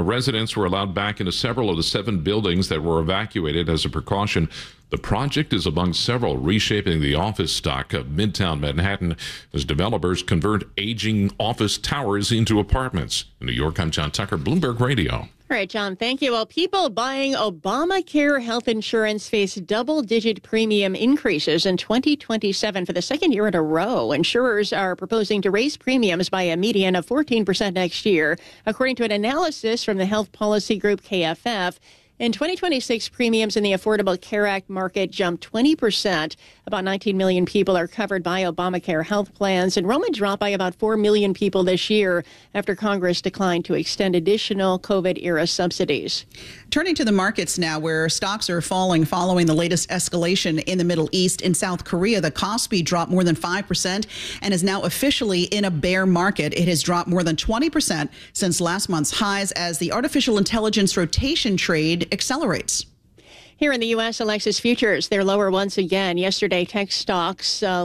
residents were allowed back into several of the 7 buildings that were evacuated as a precaution. The project is among several reshaping the office stock of Midtown Manhattan as developers convert aging office towers into apartments. In New York, I'm John Tucker, Bloomberg Radio. All right, John, thank you. Well, people buying Obamacare health insurance face double-digit premium increases in 2027 for the second year in a row. Insurers are proposing to raise premiums by a median of 14% next year, according to an analysis from the health policy group KFF. In 2026, premiums in the Affordable Care Act market jumped 20%. About 19 million people are covered by Obamacare health plans. Enrollment dropped by about 4 million people this year after Congress declined to extend additional COVID-era subsidies. Turning to the markets now, where stocks are falling following the latest escalation in the Middle East. In South Korea, the Kospi dropped more than 5% and is now officially in a bear market. It has dropped more than 20% since last month's highs as the artificial intelligence rotation trade accelerates. Here in the U.S., Alexis futures, they're lower once again. Yesterday, tech stocks led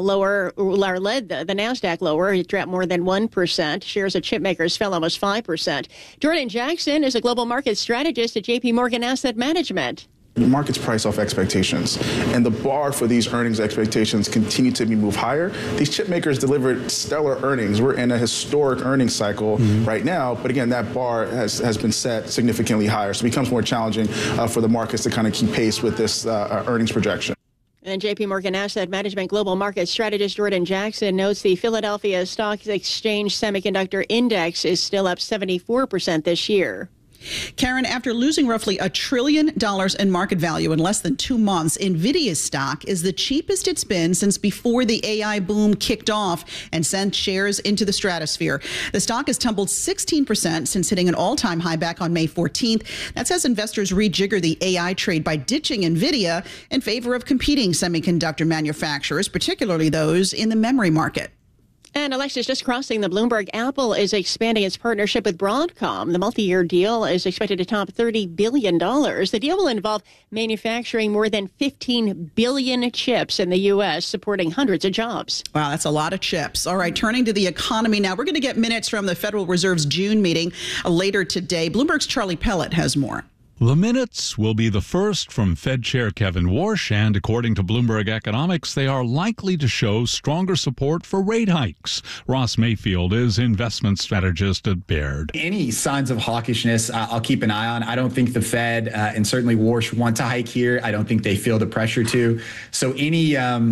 the NASDAQ lower. It dropped more than 1%. Shares of chip makers fell almost 5%. Jordan Jackson is a global market strategist at J.P. Morgan Asset Management. The market's price off expectations, and the bar for these earnings expectations continue to be moved higher. These chip makers delivered stellar earnings. We're in a historic earnings cycle right now, but again, that bar has been set significantly higher, so it becomes more challenging for the markets to kind of keep pace with this earnings projection. And J.P. Morgan Asset Management Global Market Strategist Jordan Jackson notes the Philadelphia Stock Exchange Semiconductor Index is still up 74% this year. Karen, after losing roughly $1 trillion in market value in less than 2 months, NVIDIA's stock is the cheapest it's been since before the AI boom kicked off and sent shares into the stratosphere. The stock has tumbled 16% since hitting an all-time high back on May 14th. That's as investors rejigger the AI trade by ditching NVIDIA in favor of competing semiconductor manufacturers, particularly those in the memory market. And Alexis, just crossing the Bloomberg, Apple is expanding its partnership with Broadcom. The multi-year deal is expected to top $30 billion. The deal will involve manufacturing more than 15 billion chips in the U.S., supporting hundreds of jobs. Wow, that's a lot of chips. All right, turning to the economy now. We're going to get minutes from the Federal Reserve's June meeting later today. Bloomberg's Charlie Pellet has more. The minutes will be the first from Fed Chair Kevin Warsh, and according to Bloomberg Economics, they are likely to show stronger support for rate hikes. Ross Mayfield is investment strategist at Baird. Any signs of hawkishness, I'll keep an eye on. I don't think the Fed and certainly Warsh want to hike here. I don't think they feel the pressure to. So any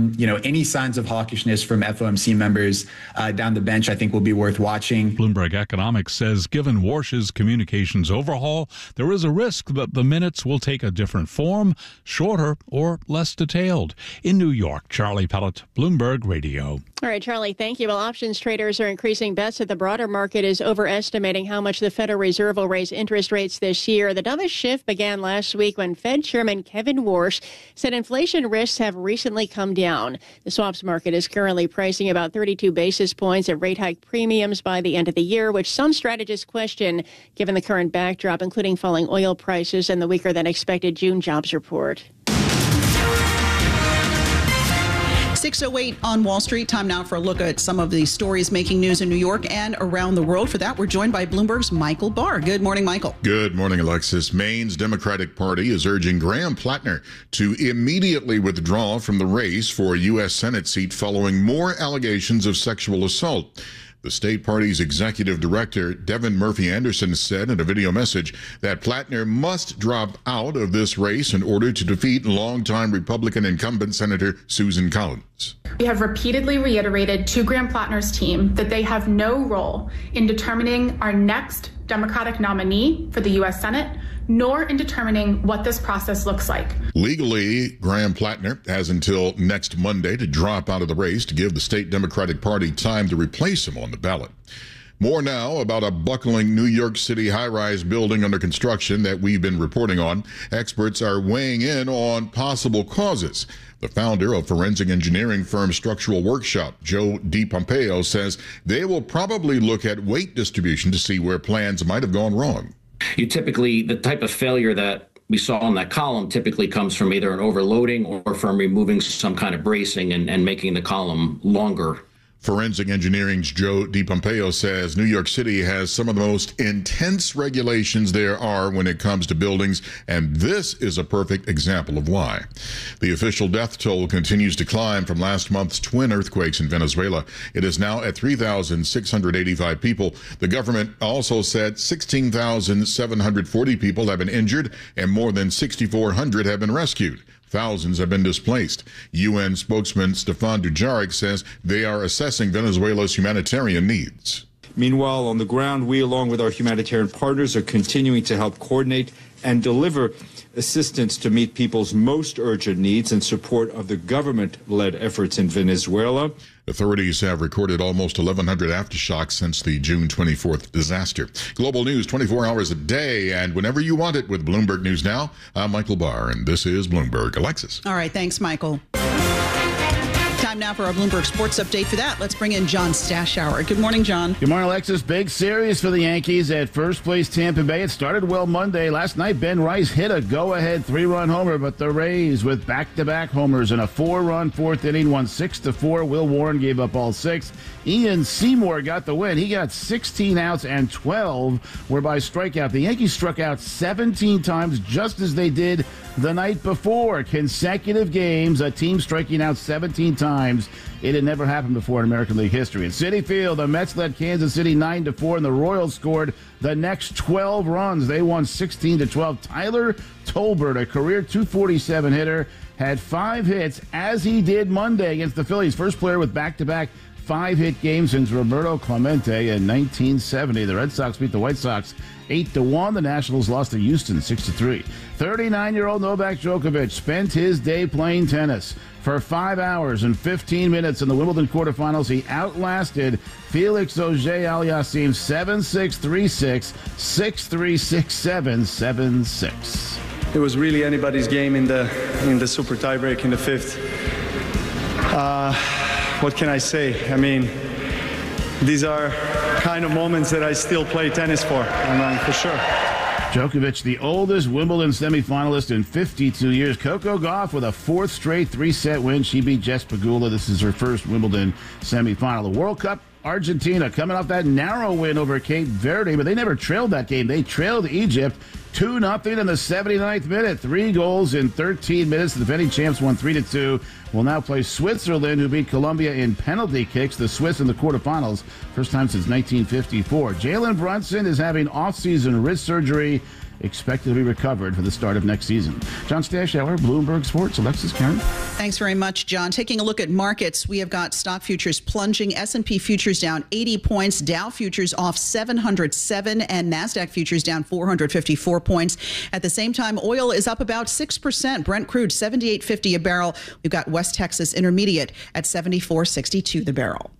signs of hawkishness from FOMC members down the bench, I think will be worth watching. Bloomberg Economics says given Warsh's communications overhaul, there is a risk that the minutes will take a different form, shorter or less detailed. In New York, Charlie Pellet, Bloomberg Radio. All right, Charlie, thank you. Well, options traders are increasing bets that the broader market is overestimating how much the Federal Reserve will raise interest rates this year. The dovish shift began last week when Fed Chairman Kevin Warsh said inflation risks have recently come down. The swaps market is currently pricing about 32 basis points of rate hike premiums by the end of the year, which some strategists question given the current backdrop, including falling oil prices and the weaker than expected June jobs report. 6:08 on Wall Street. Time now for a look at some of the stories making news in New York and around the world. For that, we're joined by Bloomberg's Michael Barr. Good morning, Michael. Good morning, Alexis. Maine's Democratic Party is urging Graham Plattner to immediately withdraw from the race for a U.S. Senate seat following more allegations of sexual assault. The state party's executive director, Devin Murphy Anderson, said in a video message that Plattner must drop out of this race in order to defeat longtime Republican incumbent Senator Susan Collins. We have repeatedly reiterated to Graham Plattner's team that they have no role in determining our next Democratic nominee for the U.S. Senate, nor in determining what this process looks like. Legally, Graham Plattner has until next Monday to drop out of the race to give the state Democratic Party time to replace him on the ballot. More now about a buckling New York City high-rise building under construction that we've been reporting on. Experts are weighing in on possible causes. The founder of forensic engineering firm Structural Workshop, Joe DiPompeo, says they will probably look at weight distribution to see where plans might have gone wrong. The type of failure that we saw on that column typically comes from either an overloading or from removing some kind of bracing and making the column longer. Forensic Engineering's Joe DiPompeo says New York City has some of the most intense regulations there are when it comes to buildings, and this is a perfect example of why. The official death toll continues to climb from last month's twin earthquakes in Venezuela. It is now at 3,685 people. The government also said 16,740 people have been injured and more than 6,400 have been rescued. Thousands have been displaced. UN spokesman Stefan Dujarric says they are assessing Venezuela's humanitarian needs. Meanwhile, on the ground, we, along with our humanitarian partners, are continuing to help coordinate and deliver assistance to meet people's most urgent needs in support of the government-led efforts in Venezuela. Authorities have recorded almost 1,100 aftershocks since the June 24th disaster. Global news 24 hours a day and whenever you want it with Bloomberg News Now. I'm Michael Barr, and this is Bloomberg. Alexis. All right. Thanks, Michael. Time now for our Bloomberg Sports Update. For that, let's bring in John Stashower. Good morning, John. Good morning, Alexis. Big series for the Yankees at first place Tampa Bay. It started well Monday. Last night, Ben Rice hit a go-ahead 3-run homer, but the Rays with back-to-back homers in a 4-run fourth inning won 6-4. Will Warren gave up all 6. Ian Seymour got the win. He got 16 outs and 12 were by strikeout. The Yankees struck out 17 times just as they did the night before. Consecutive games, a team striking out 17 times. It had never happened before in American League history. At Citi Field, the Mets led Kansas City 9-4, and the Royals scored the next 12 runs. They won 16-12. Tyler Tolbert, a career .247 hitter, had 5 hits, as he did Monday against the Phillies. First player with back-to-back 5-hit games since Roberto Clemente in 1970. The Red Sox beat the White Sox 8-1. The Nationals lost to Houston 6-3. 39-year-old Novak Djokovic spent his day playing tennis. For 5 hours and 15 minutes in the Wimbledon quarterfinals, he outlasted Felix Auger-Aliassime 7-6, 3-6, 6-3, 6-7, 7-6. It was really anybody's game in the super tiebreak in the fifth. What can I say? I mean, these are kind of moments that I still play tennis for, for sure. Djokovic, the oldest Wimbledon semifinalist in 52 years. Coco Gauff with a 4th straight 3-set win. She beat Jess Pegula. This is her first Wimbledon semifinal. The World Cup, Argentina coming off that narrow win over Cape Verde, but they never trailed that game. They trailed Egypt 2-0 in the 79th minute. 3 goals in 13 minutes. The defending champs won 3-2. Will now play Switzerland, who beat Colombia in penalty kicks. The Swiss in the quarterfinals, first time since 1954. Jalen Brunson is having off-season wrist surgery, expected to be recovered for the start of next season. John Stashower, Bloomberg Sports. Alexis Karen. Thanks very much, John. Taking a look at markets, we have got stock futures plunging. S&P futures down 80 points. Dow futures off 707, and NASDAQ futures down 454 points. At the same time, oil is up about 6%. Brent crude $78.50 a barrel. We've got West Texas Intermediate at $74.62 the barrel.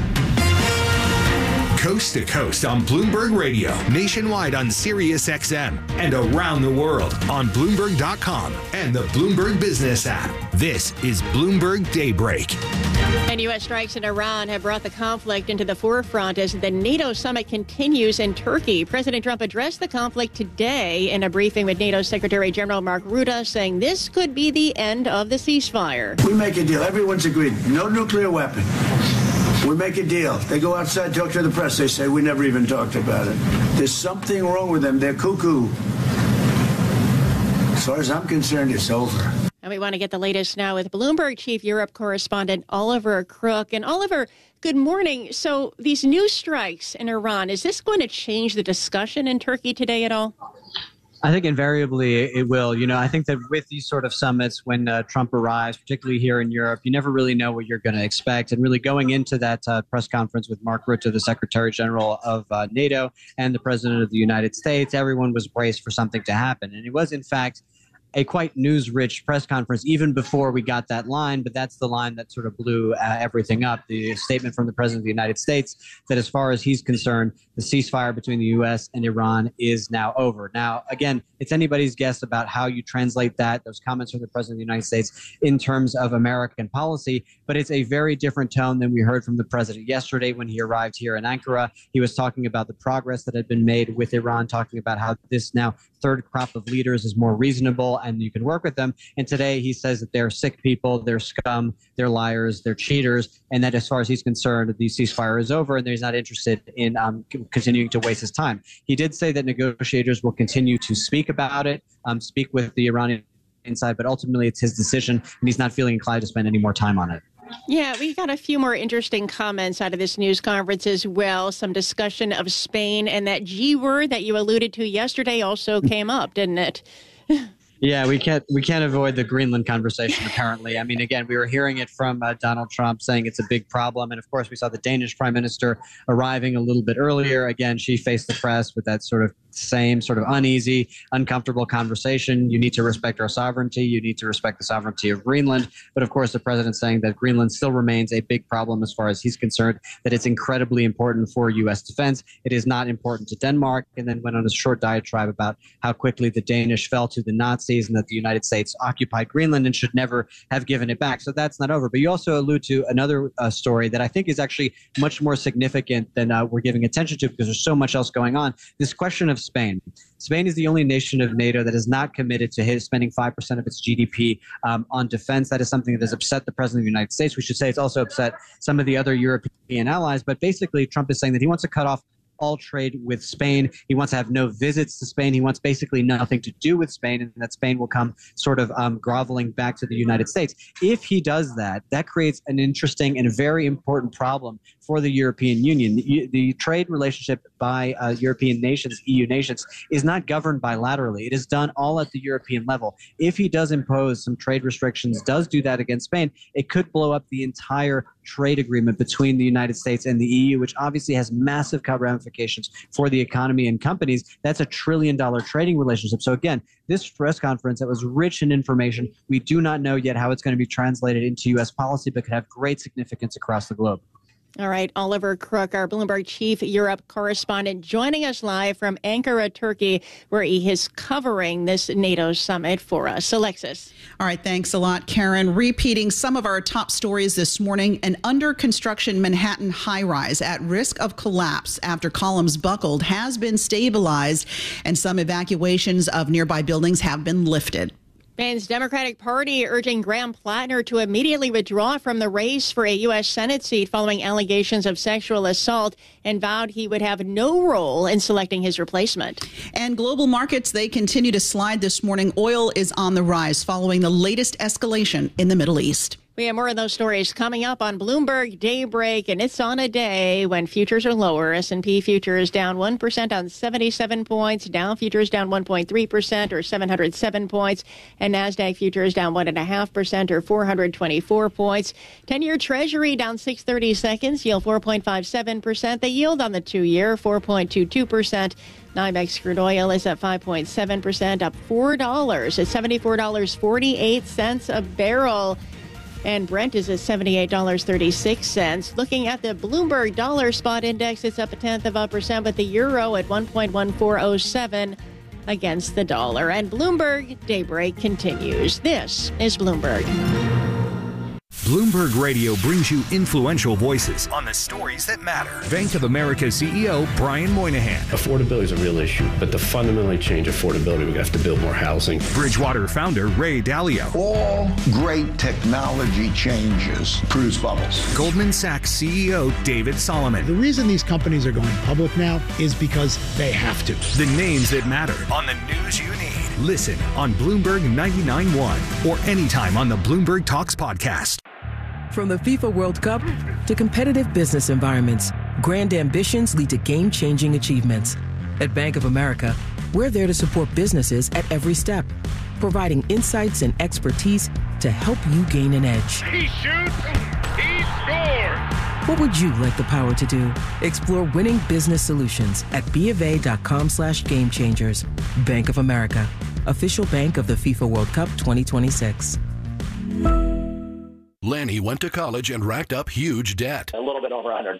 Coast to coast on Bloomberg Radio, nationwide on Sirius XM, and around the world on Bloomberg.com and the Bloomberg Business app. This is Bloomberg Daybreak. And U.S. strikes in Iran have brought the conflict into the forefront as the NATO summit continues in Turkey. President Trump addressed the conflict today in a briefing with NATO Secretary General Mark Rutte, saying this could be the end of the ceasefire. We make a deal. Everyone's agreed. No nuclear weapon. We make a deal. They go outside, talk to the press. They say, we never even talked about it. There's something wrong with them. They're cuckoo. As far as I'm concerned, it's over. And we want to get the latest now with Bloomberg Chief Europe correspondent Oliver Crook. And Oliver, good morning. So these new strikes in Iran, is this going to change the discussion in Turkey today at all? I think invariably it will. You know, I think that with these sort of summits, when Trump arrives, particularly here in Europe, you never really know what you're going to expect. And really going into that press conference with Mark Rutte, the Secretary General of NATO, and the President of the United States, everyone was braced for something to happen. And it was, in fact, a quite news-rich press conference even before we got that line, but that's the line that sort of blew everything up. The statement from the President of the United States that as far as he's concerned, the ceasefire between the U.S. and Iran is now over. Now, again, it's anybody's guess about how you translate that, those comments from the President of the United States in terms of American policy, but it's a very different tone than we heard from the President yesterday when he arrived here in Ankara. He was talking about the progress that had been made with Iran, talking about how this now third crop of leaders is more reasonable and you can work with them. And today he says that they're sick people, they're scum, they're liars, they're cheaters, and that as far as he's concerned, the ceasefire is over and he's not interested in continuing to waste his time. He did say that negotiators will continue to speak about it, speak with the Iranian side, but ultimately it's his decision and he's not feeling inclined to spend any more time on it. Yeah, we got a few more interesting comments out of this news conference as well. Some discussion of Spain, and that G word that you alluded to yesterday also came up, didn't it? Yeah, we can't avoid the Greenland conversation, apparently. I mean, again, we were hearing it from Donald Trump saying it's a big problem. And of course, we saw the Danish prime minister arriving a little bit earlier. Again, she faced the press with that sort of same sort of uneasy, uncomfortable conversation. You need to respect our sovereignty. You need to respect the sovereignty of Greenland. But of course, the president's saying that Greenland still remains a big problem as far as he's concerned, that it's incredibly important for U.S. defense. It is not important to Denmark. And then went on a short diatribe about how quickly the Danish fell to the Nazis and that the United States occupied Greenland and should never have given it back. So that's not over. But you also allude to another story that I think is actually much more significant than we're giving attention to because there's so much else going on. This question of Spain. Spain is the only nation of NATO that is not committed to spending 5% of its GDP on defense. That is something that has upset the president of the United States. We should say it's also upset some of the other European allies. But basically, Trump is saying that he wants to cut off all trade with Spain. He wants to have no visits to Spain. He wants basically nothing to do with Spain, and that Spain will come sort of groveling back to the United States. If he does that, that creates an interesting and very important problem for the European Union. The trade relationship by European nations, EU nations, is not governed bilaterally. It is done all at the European level. If he does impose some trade restrictions, does do that against Spain, it could blow up the entire trade agreement between the United States and the EU, which obviously has massive ramifications for the economy and companies. That's $1 trillion trading relationship. So again, this press conference that was rich in information, we do not know yet how it's going to be translated into U.S. policy, but could have great significance across the globe. All right, Oliver Crook, our Bloomberg chief Europe correspondent, joining us live from Ankara, Turkey, where he is covering this NATO summit for us. Alexis. All right, thanks a lot, Karen. Repeating some of our top stories this morning, an under-construction Manhattan high-rise at risk of collapse after columns buckled has been stabilized, and some evacuations of nearby buildings have been lifted. Spain's Democratic Party urging Graham Plattner to immediately withdraw from the race for a U.S. Senate seat following allegations of sexual assault, and vowed he would have no role in selecting his replacement. And global markets, they continue to slide this morning. Oil is on the rise following the latest escalation in the Middle East. We have more of those stories coming up on Bloomberg Daybreak, and it's on a day when futures are lower. S&P futures down 1% on 77 points. Dow futures down 1.3% or 707 points. And NASDAQ futures down 1.5% or 424 points. 10-year Treasury down 6/32, yield 4.57%. The yield on the 2-year, 4.22%. NYMEX crude oil is at 5.7%, up $4 at $74.48 a barrel. And Brent is at $78.36. Looking at the Bloomberg Dollar Spot Index, it's up 0.1%, but the euro at 1.1407 against the dollar. And Bloomberg Daybreak continues. This is Bloomberg. Bloomberg Radio brings you influential voices on the stories that matter. Bank of America CEO Brian Moynihan. Affordability is a real issue, but to fundamentally change affordability, we have to build more housing. Bridgewater founder Ray Dalio. All great technology changes produce bubbles. Goldman Sachs CEO David Solomon. The reason these companies are going public now is because they have to. The names that matter on the news you need. Listen on Bloomberg 99.1 or anytime on the Bloomberg Talks podcast. From the FIFA World Cup to competitive business environments, grand ambitions lead to game-changing achievements. At Bank of America, we're there to support businesses at every step, providing insights and expertise to help you gain an edge. He shoots, he scores! What would you like the power to do? Explore winning business solutions at BofA.com/gamechangers. Bank of America, official bank of the FIFA World Cup 2026. Lanny went to college and racked up huge debt. A little bit over $100,000.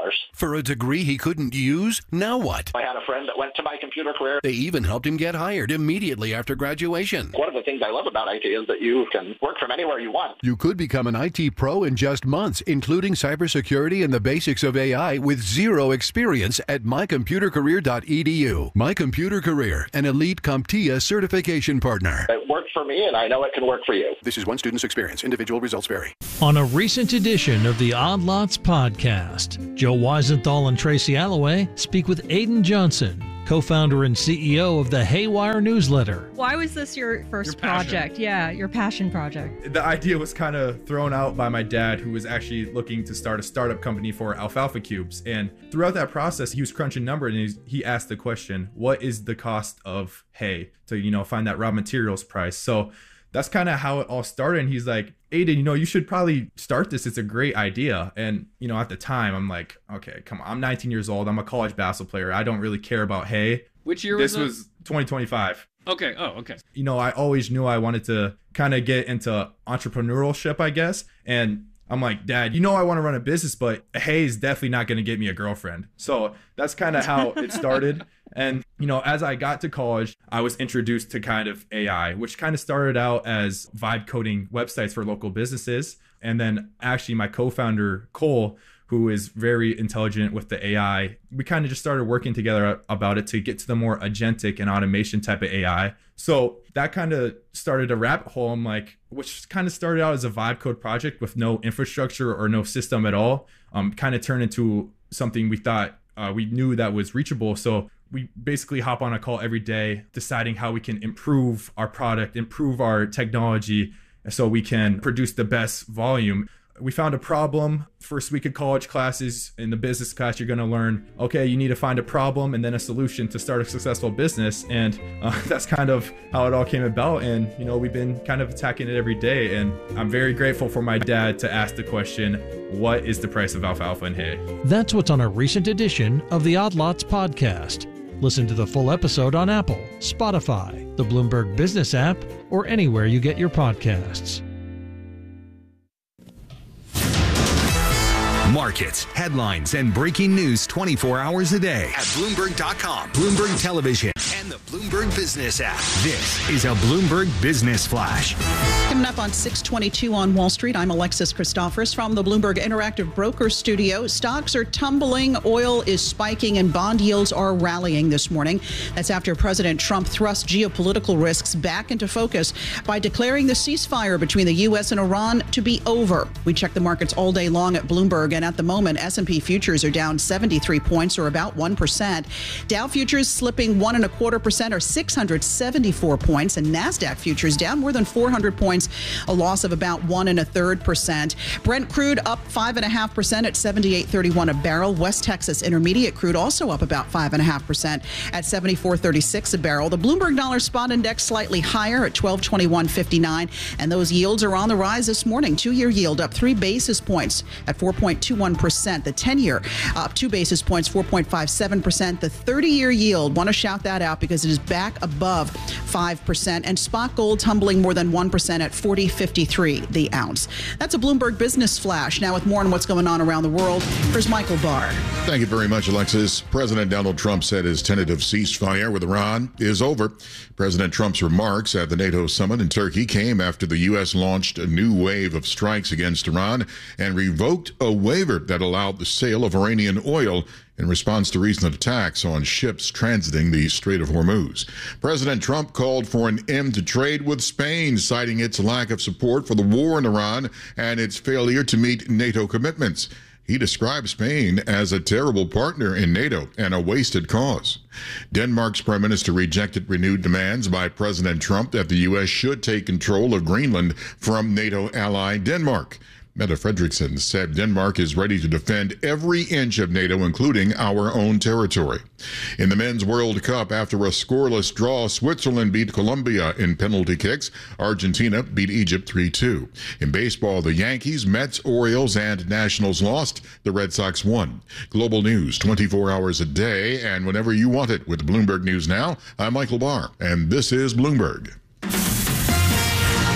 For a degree he couldn't use? Now what? I had a friend that went to My Computer Career. They even helped him get hired immediately after graduation. One of the things I love about IT is that you can work from anywhere you want. You could become an IT pro in just months, including cybersecurity and the basics of AI with zero experience at mycomputercareer.edu. My Computer Career, an elite CompTIA certification partner. It worked for me, and I know it can work for you. This is one student's experience. Individual results vary. On a recent edition of the Odd Lots podcast, Joe Weisenthal and Tracy Alloway speak with Aidan Johnson, co-founder and CEO of the Haywire newsletter. Why was this your first project? Yeah, your passion project. The idea was kind of thrown out by my dad, who was actually looking to start a startup company for alfalfa cubes. And throughout that process, he was crunching numbers, and he asked the question, what is the cost of hay to, find that raw materials price? So that's kind of how it all started. And he's like, Aidan, you should probably start this. It's a great idea. And, at the time, I'm like, okay, come on. I'm 19 years old. I'm a college basketball player. I don't really care about hay. Which year was this? This was 2025. Okay. Oh, okay. I always knew I wanted to kind of get into entrepreneurship, I guess. And I'm like, Dad, I want to run a business, but hay is definitely not going to get me a girlfriend. So that's kind of how it started. And, as I got to college, I was introduced to kind of AI, which kind of started out as vibe coding websites for local businesses. And then actually my co-founder, Cole, who is very intelligent with the AI, we kind of just started working together about it to get to the more agentic and automation type of AI. So that kind of started a rabbit hole, which kind of started out as a vibe code project with no infrastructure or no system at all, kind of turned into something we thought we knew that was reachable. So we basically hop on a call every day, deciding how we can improve our product, improve our technology, so we can produce the best volume. We found a problem. First week of college classes, in the business class, you're going to learn, okay, you need to find a problem and then a solution to start a successful business. And that's kind of how it all came about. And, we've been kind of attacking it every day. And I'm very grateful for my dad to ask the question, what is the price of alfalfa and hay? That's what's on a recent edition of the Odd Lots podcast. Listen to the full episode on Apple, Spotify, the Bloomberg Business app, or anywhere you get your podcasts. Markets, headlines, and breaking news 24 hours a day at Bloomberg.com, Bloomberg Television, and the Bloomberg Business app. This is a Bloomberg Business Flash. Coming up on 622 on Wall Street, I'm Alexis Christophorus from the Bloomberg Interactive Broker Studio. Stocks are tumbling, oil is spiking, and bond yields are rallying this morning. That's after President Trump thrust geopolitical risks back into focus by declaring the ceasefire between the U.S. and Iran to be over. We check the markets all day long at Bloomberg, and at the moment, S&P futures are down 73 points, or about 1%. Dow futures slipping 1.25%, or 674 points, and NASDAQ futures down more than 400 points, a loss of about 1.33%. Brent crude up 5.5% at $78.31 a barrel. West Texas Intermediate crude also up about 5.5% at $74.36 a barrel. The Bloomberg Dollar Spot Index slightly higher at 1221.59, and those yields are on the rise this morning. 2-year yield up 3 basis points at 4.21%. The 10-year up 2 basis points, 4.57%. The 30-year yield, want to shout that out because it is back above 5%. And spot gold tumbling more than 1% at $40.53 the ounce. That's a Bloomberg Business Flash. Now with more on what's going on around the world, here's Michael Barr. Thank you very much, Alexis. President Donald Trump said his tentative ceasefire with Iran is over. President Trump's remarks at the NATO summit in Turkey came after the U.S. launched a new wave of strikes against Iran and revoked a waiver that allowed the sale of Iranian oil in response to recent attacks on ships transiting the Strait of Hormuz. President Trump called for an end to trade with Spain, citing its lack of support for the war in Iran and its failure to meet NATO commitments. He described Spain as a terrible partner in NATO and a wasted cause. Denmark's prime minister rejected renewed demands by President Trump that the U.S. should take control of Greenland from NATO ally Denmark. Mette Frederiksen said Denmark is ready to defend every inch of NATO, including our own territory. In the Men's World Cup, after a scoreless draw, Switzerland beat Colombia in penalty kicks. Argentina beat Egypt 3-2. In baseball, the Yankees, Mets, Orioles, and Nationals lost. The Red Sox won. Global news 24 hours a day and whenever you want it with Bloomberg News Now. I'm Michael Barr, and this is Bloomberg.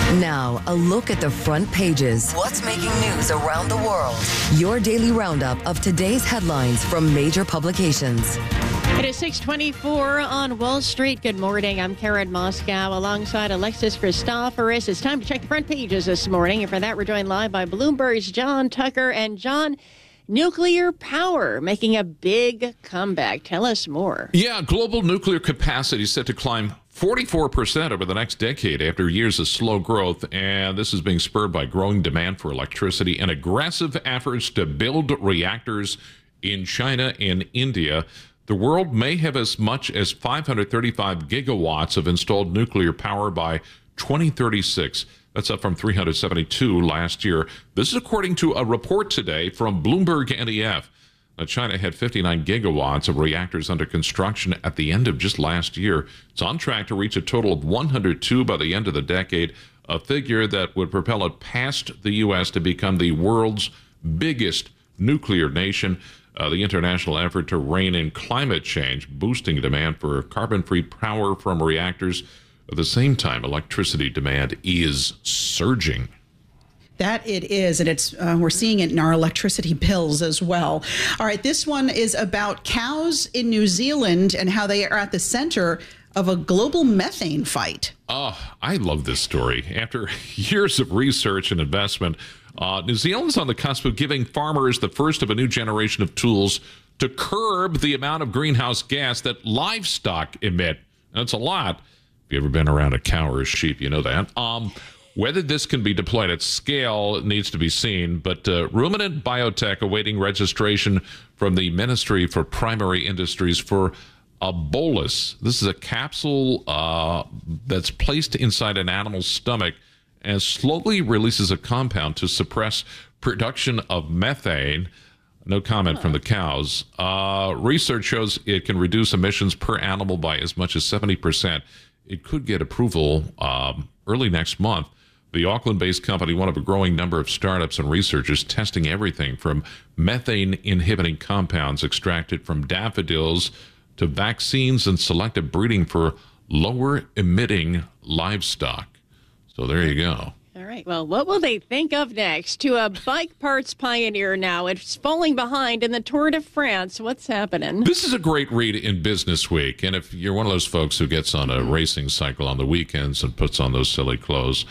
Now, a look at the front pages. What's making news around the world? Your daily roundup of today's headlines from major publications. It is 6:24 on Wall Street. Good morning. I'm Karen Moscow alongside Alexis Christoforous. It's time to check the front pages this morning. And for that, we're joined live by Bloomberg's John Tucker. And John, nuclear power making a big comeback. Tell us more. Yeah, global nuclear capacity is set to climb 44% over the next decade after years of slow growth. And this is being spurred by growing demand for electricity and aggressive efforts to build reactors in China and India. The world may have as much as 535 gigawatts of installed nuclear power by 2036. That's up from 372 last year. This is according to a report today from Bloomberg NEF. Now, China had 59 gigawatts of reactors under construction at the end of just last year. It's on track to reach a total of 102 by the end of the decade, a figure that would propel it past the U.S. to become the world's biggest nuclear nation. The international effort to rein in climate change, boosting demand for carbon-free power from reactors. At the same time, electricity demand is surging. That it is, and it's we're seeing it in our electricity bills as well. All right, this one is about cows in New Zealand and how they are at the center of a global methane fight. Oh, I love this story. After years of research and investment, New Zealand's on the cusp of giving farmers the first of a new generation of tools to curb the amount of greenhouse gas that livestock emit. That's a lot. If you've ever been around a cow or a sheep, you know that. Whether this can be deployed at scale needs to be seen, but Ruminant Biotech awaiting registration from the Ministry for Primary Industries for a bolus. This is a capsule that's placed inside an animal's stomach and slowly releases a compound to suppress production of methane. No comment from the cows. Research shows it can reduce emissions per animal by as much as 70%. It could get approval early next month. The Auckland-based company, one of a growing number of startups and researchers testing everything from methane-inhibiting compounds extracted from daffodils to vaccines and selective breeding for lower-emitting livestock. So there you go. All right. Well, what will they think of next? To a bike parts pioneer now. It's falling behind in the Tour de France. What's happening? This is a great read in Business Week. And if you're one of those folks who gets on a racing cycle on the weekends and puts on those silly clothes,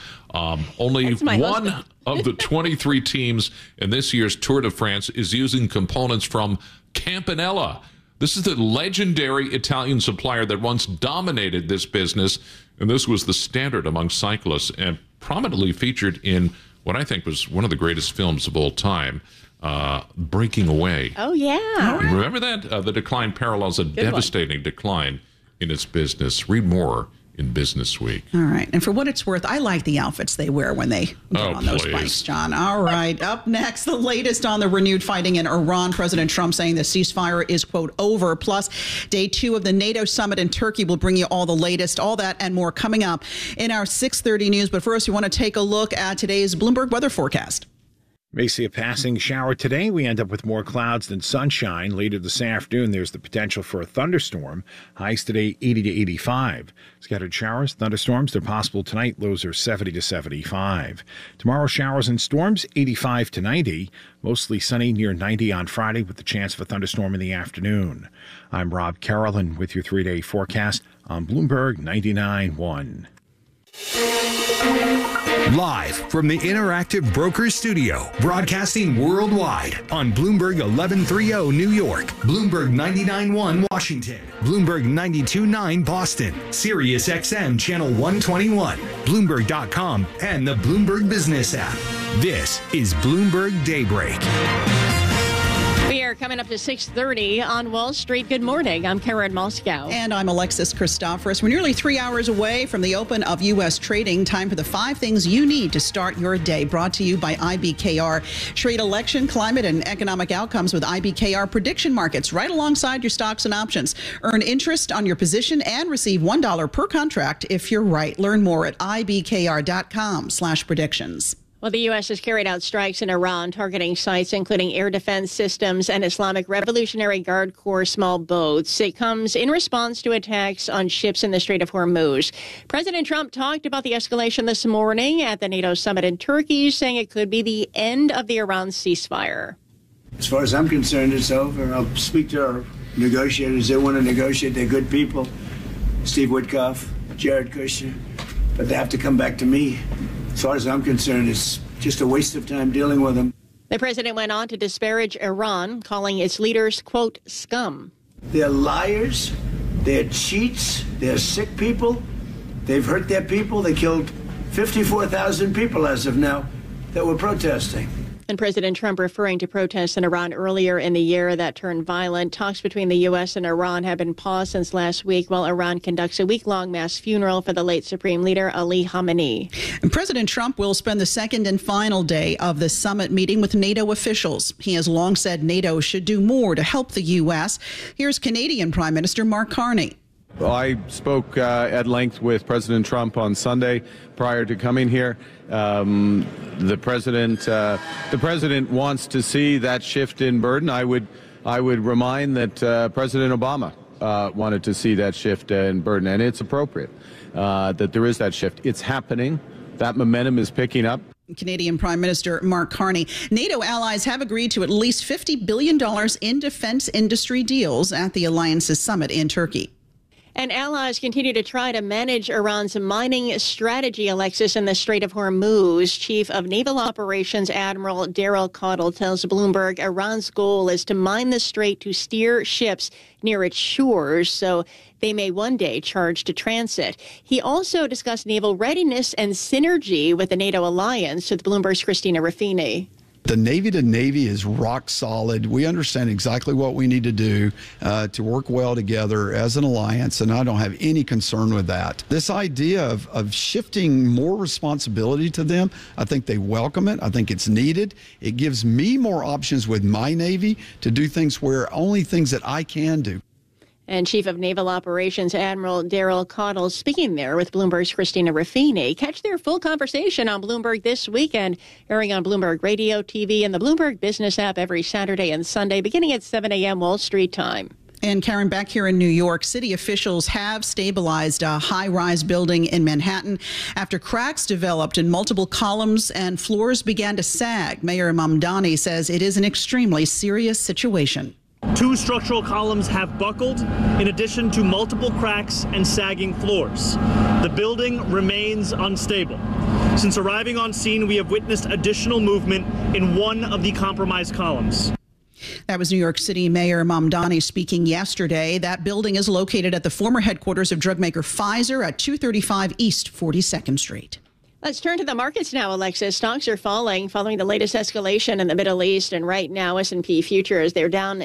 only one of the 23 teams in this year's Tour de France is using components from Campanella. This is the legendary Italian supplier that once dominated this business, and this was the standard among cyclists and prominently featured in what I think was one of the greatest films of all time, Breaking Away. Oh, yeah. Remember that? The decline parallels a devastating decline in its business. Read more in Business Week. All right. And for what it's worth, I like the outfits they wear when they get on those bikes, John. All right. Up next, the latest on the renewed fighting in Iran. President Trump saying the ceasefire is, quote, over. Plus, day 2 of the NATO summit in Turkey will bring you all the latest. All that and more coming up in our 6:30 news. But first, we want to take a look at today's Bloomberg weather forecast. May see a passing shower today. We end up with more clouds than sunshine. Later this afternoon, there's the potential for a thunderstorm. Highs today 80 to 85. Scattered showers, thunderstorms, they're possible tonight. Lows are 70 to 75. Tomorrow, showers and storms 85 to 90. Mostly sunny near 90 on Friday with the chance of a thunderstorm in the afternoon. I'm Rob Carrollin with your 3-day forecast on Bloomberg 99.1. Live from the Interactive Brokers Studio, broadcasting worldwide on Bloomberg 1130 New York, Bloomberg 99.1 Washington, Bloomberg 92.9 Boston, Sirius XM Channel 121, Bloomberg.com, and the Bloomberg Business app. This is Bloomberg Daybreak. We are coming up to 6:30 on Wall Street. Good morning. I'm Karen Moscow. And I'm Alexis Christoforous. We're nearly 3 hours away from the open of U.S. trading. Time for the 5 things you need to start your day. Brought to you by IBKR. Trade election, climate, and economic outcomes with IBKR prediction markets right alongside your stocks and options. Earn interest on your position and receive $1 per contract if you're right. Learn more at ibkr.com/predictions. Well, the U.S. has carried out strikes in Iran targeting sites including air defense systems and Islamic Revolutionary Guard Corps small boats. It comes in response to attacks on ships in the Strait of Hormuz. President Trump talked about the escalation this morning at the NATO summit in Turkey, saying it could be the end of the Iran ceasefire. As far as I'm concerned, it's over. I'll speak to our negotiators. They want to negotiate. They're good people. Steve Witkoff, Jared Kushner. But they have to come back to me. As far as I'm concerned, it's just a waste of time dealing with them. The president went on to disparage Iran, calling its leaders, quote, scum. They're liars. They're cheats. They're sick people. They've hurt their people. They killed 54,000 people as of now that were protesting. And President Trump referring to protests in Iran earlier in the year that turned violent. Talks between the U.S. and Iran have been paused since last week while Iran conducts a week-long mass funeral for the late Supreme Leader Ali Khamenei. And President Trump will spend the second and final day of the summit meeting with NATO officials. He has long said NATO should do more to help the U.S. Here's Canadian Prime Minister Mark Carney. Well, I spoke at length with President Trump on Sunday prior to coming here. The president wants to see that shift in burden. I would remind that President Obama wanted to see that shift in burden, and it's appropriate that there is that shift. It's happening. That momentum is picking up. Canadian Prime Minister Mark Carney. NATO allies have agreed to at least $50 billion in defense industry deals at the alliance's summit in Turkey. And allies continue to try to manage Iran's mining strategy, Alexis, in the Strait of Hormuz. Chief of Naval Operations Admiral Daryl Caudill tells Bloomberg Iran's goal is to mine the strait to steer ships near its shores so they may one day charge to transit. He also discussed naval readiness and synergy with the NATO alliance with Bloomberg's Christina Ruffini. The Navy to Navy is rock solid. We understand exactly what we need to do to work well together as an alliance, and I don't have any concern with that. This idea of shifting more responsibility to them, I think they welcome it. I think it's needed. It gives me more options with my Navy to do things where only things that I can do. And Chief of Naval Operations Admiral Daryl Caudill speaking there with Bloomberg's Christina Ruffini. Catch their full conversation on Bloomberg this weekend, airing on Bloomberg Radio, TV, and the Bloomberg Business app every Saturday and Sunday, beginning at 7 a.m. Wall Street time. And Karen, back here in New York, city officials have stabilized a high-rise building in Manhattan after cracks developed and multiple columns and floors began to sag. Mayor Mamdani says it is an extremely serious situation. 2 structural columns have buckled, in addition to multiple cracks and sagging floors. The building remains unstable. Since arriving on scene, we have witnessed additional movement in one of the compromised columns. That was New York City Mayor Mamdani speaking yesterday. That building is located at the former headquarters of drug maker Pfizer at 235 East 42nd Street. Let's turn to the markets now, Alexis. Stocks are falling following the latest escalation in the Middle East. And right now, S&P futures, they're down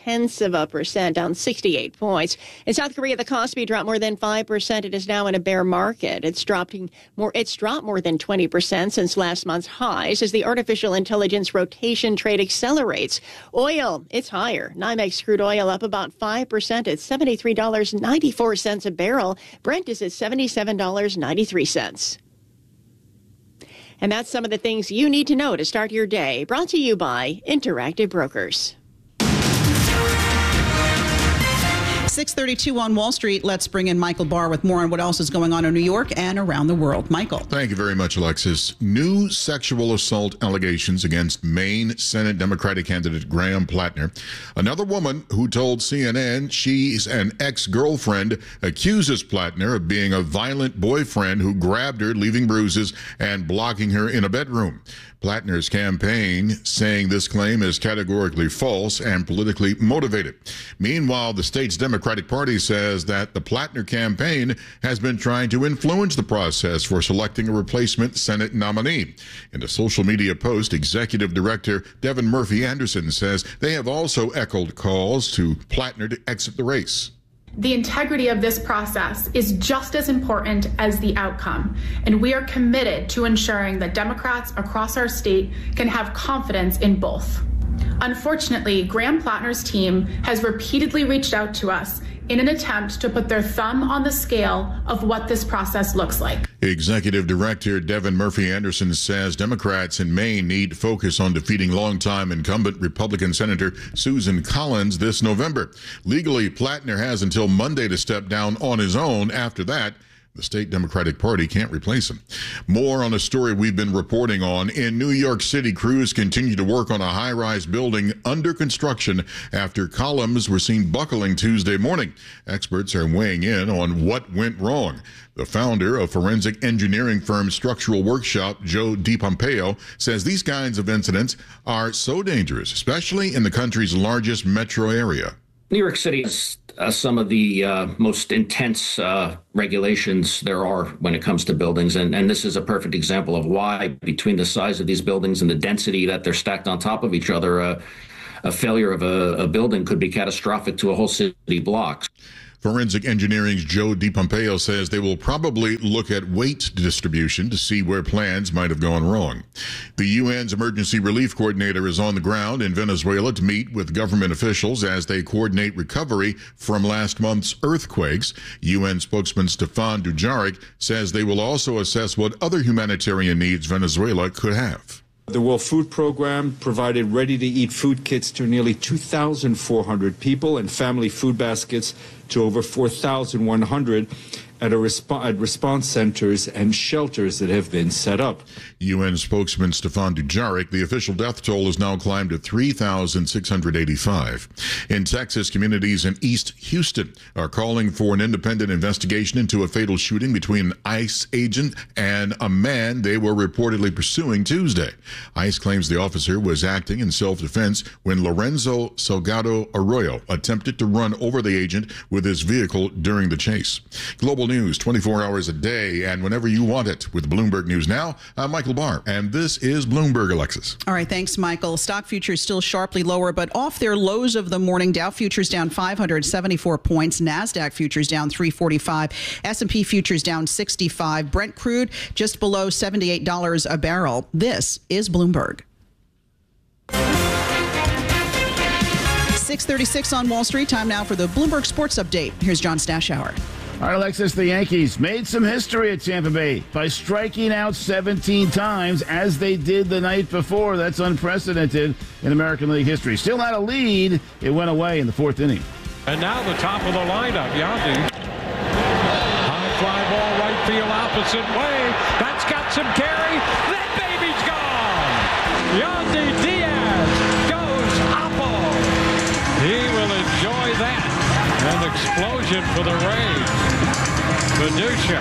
0.9%, down 68 points. In South Korea, the Kospi dropped more than 5%. It is now in a bear market. It's dropped more than 20% since last month's highs as the artificial intelligence rotation trade accelerates. Oil, it's higher. NYMEX crude oil up about 5% at $73.94 a barrel. Brent is at $77.93. And that's some of the things you need to know to start your day. Brought to you by Interactive Brokers. 6:32 on Wall Street. Let's bring in Michael Barr with more on what else is going on in New York and around the world. Michael. Thank you very much, Alexis. New sexual assault allegations against Maine Senate Democratic candidate Graham Plattner. Another woman who told CNN she's an ex-girlfriend accuses Plattner of being a violent boyfriend who grabbed her, leaving bruises and blocking her in a bedroom. Plattner's campaign saying this claim is categorically false and politically motivated. Meanwhile, the state's Democratic Party says that the Plattner campaign has been trying to influence the process for selecting a replacement Senate nominee. In a social media post, Executive Director Devin Murphy Anderson says they have also echoed calls to Plattner to exit the race. The integrity of this process is just as important as the outcome, and we are committed to ensuring that Democrats across our state can have confidence in both. Unfortunately, Graham Plattner's team has repeatedly reached out to us in an attempt to put their thumb on the scale of what this process looks like. Executive Director Devin Murphy Anderson says Democrats in Maine need to focus on defeating longtime incumbent Republican Senator Susan Collins this November. Legally, Plattner has until Monday to step down on his own. After that, the state Democratic Party can't replace him. More on a story we've been reporting on. In New York City, crews continue to work on a high-rise building under construction after columns were seen buckling Tuesday morning. Experts are weighing in on what went wrong. The founder of forensic engineering firm Structural Workshop, Joe DiPompeo, says these kinds of incidents are so dangerous, especially in the country's largest metro area. New York City has some of the most intense regulations there are when it comes to buildings. And this is a perfect example of why, between the size of these buildings and the density that they're stacked on top of each other, a failure of a building could be catastrophic to a whole city block. Forensic Engineering's Joe DiPompeo says they will probably look at weight distribution to see where plans might have gone wrong. The UN's Emergency Relief Coordinator is on the ground in Venezuela to meet with government officials as they coordinate recovery from last month's earthquakes. UN spokesman Stefan Dujarric says they will also assess what other humanitarian needs Venezuela could have. The World Food Program provided ready-to-eat food kits to nearly 2,400 people and family food baskets to over 4,100 at response centers and shelters that have been set up. UN spokesman Stefan Dujarric, the official death toll has now climbed to 3,685. In Texas, communities in East Houston are calling for an independent investigation into a fatal shooting between an ICE agent and a man they were reportedly pursuing Tuesday. ICE claims the officer was acting in self-defense when Lorenzo Salgado Arroyo attempted to run over the agent with his vehicle during the chase. Global news 24 hours a day and whenever you want it with Bloomberg News Now. I'm Michael Barr, and this is Bloomberg, Alexis. All right, thanks, Michael. Stock futures still sharply lower, but off their lows of the morning. Dow futures down 574 points. NASDAQ futures down 345. S&P futures down 65. Brent crude just below $78 a barrel. This is Bloomberg. 6:36 on Wall Street. Time now for the Bloomberg Sports Update. Here's John Stashower. All right, Alexis, the Yankees made some history at Tampa Bay by striking out 17 times as they did the night before. That's unprecedented in American League history. Still had a lead. It went away in the fourth inning. And now the top of the lineup, Yandy. High fly ball right field opposite way. That's got some carry. That baby's gone. Yandy Diaz goes oppo. He will enjoy that. An explosion for the Rays. Beducia,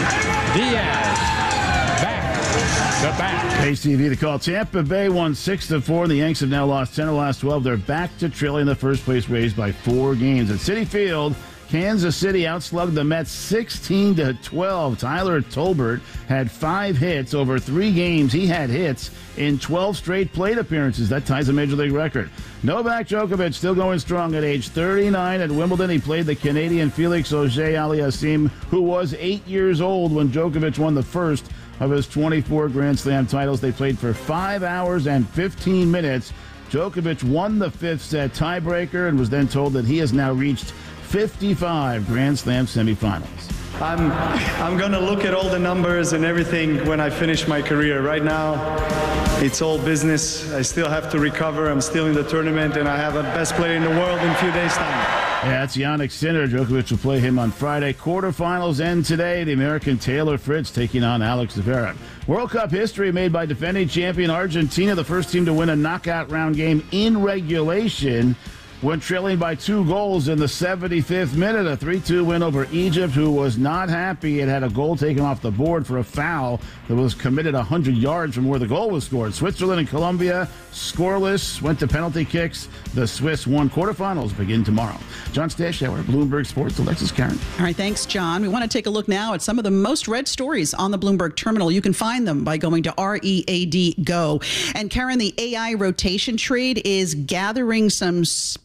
Diaz, back to back. KCV to call. Tampa Bay won 6-4. The Yanks have now lost 10 of the last 12. They're back to trailing the first place Rays by 4 games. At Citi Field, Kansas City outslugged the Mets 16-12. Tyler Tolbert had 5 hits over 3 games. He had hits in 12 straight plate appearances. That ties a Major League record. Novak Djokovic still going strong at age 39 at Wimbledon. He played the Canadian Felix Auger-Aliassime, who was 8 years old when Djokovic won the first of his 24 Grand Slam titles. They played for 5 hours and 15 minutes. Djokovic won the 5th set tiebreaker and was then told that he has now reached 55 Grand Slam semifinals. I'm going to look at all the numbers and everything when I finish my career. Right now, it's all business. I still have to recover. I'm still in the tournament, and I have a best player in the world in a few days' time. Yeah, it's Jannik Sinner. Djokovic will play him on Friday. Quarterfinals end today. The American Taylor Fritz taking on Alex Zverev. World Cup history made by defending champion Argentina, the first team to win a knockout round game in regulation. When trailing by 2 goals in the 75th minute, a 3-2 win over Egypt, who was not happy. It had a goal taken off the board for a foul that was committed 100 yards from where the goal was scored. Switzerland and Colombia scoreless, went to penalty kicks. The Swiss won. Quarterfinals begin tomorrow. John Stashower, Bloomberg Sports, Alexis Karen. All right, thanks, John. We want to take a look now at some of the most read stories on the Bloomberg terminal. You can find them by going to READ Go. And Karen, the AI rotation trade is gathering some speed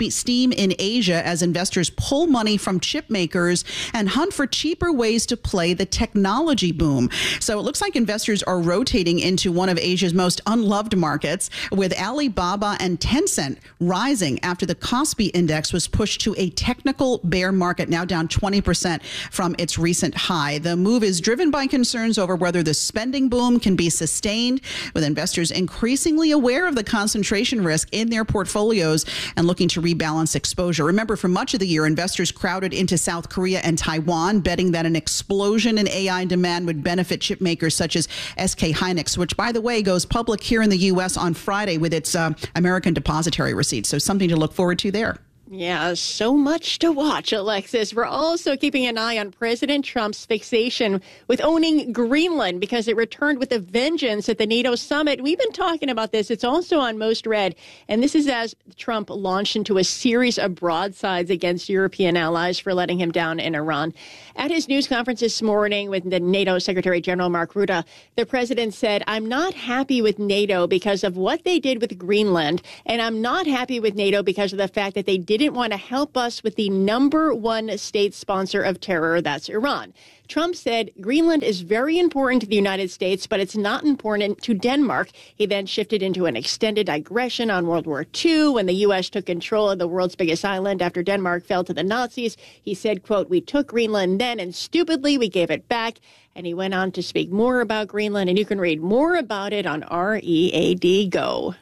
steam in Asia as investors pull money from chip makers and hunt for cheaper ways to play the technology boom. So it looks like investors are rotating into one of Asia's most unloved markets, with Alibaba and Tencent rising after the Kospi index was pushed to a technical bear market, now down 20% from its recent high. The move is driven by concerns over whether the spending boom can be sustained, with investors increasingly aware of the concentration risk in their portfolios and looking to rebalance exposure. Remember, for much of the year, investors crowded into South Korea and Taiwan, betting that an explosion in AI demand would benefit chip makers such as SK Hynix, which, by the way, goes public here in the U.S. on Friday with its American depository receipts. So something to look forward to there. Yeah, so much to watch, Alexis. We're also keeping an eye on President Trump's fixation with owning Greenland, because it returned with a vengeance at the NATO summit. We've been talking about this. It's also on Most Read. And this is as Trump launched into a series of broadsides against European allies for letting him down in Iran. At his news conference this morning with the NATO Secretary General Mark Rutte, the president said, "I'm not happy with NATO because of what they did with Greenland, and I'm not happy with NATO because of the fact that they didn't want to help us with the number one state sponsor of terror, that's Iran." Trump said Greenland is very important to the United States, but it's not important to Denmark. He then shifted into an extended digression on World War II when the U.S. took control of the world's biggest island after Denmark fell to the Nazis. He said, quote, "We took Greenland then and stupidly we gave it back." And he went on to speak more about Greenland, and you can read more about it on READ Go.